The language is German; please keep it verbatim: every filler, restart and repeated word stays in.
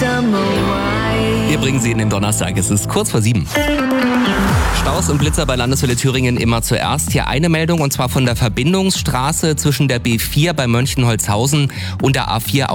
Wir bringen Sie in den Donnerstag. Es ist kurz vor sieben. Staus und Blitzer bei Landeswelle Thüringen immer zuerst. Hier eine Meldung, und zwar von der Verbindungsstraße zwischen der B vier bei Mönchengladbach und der A vier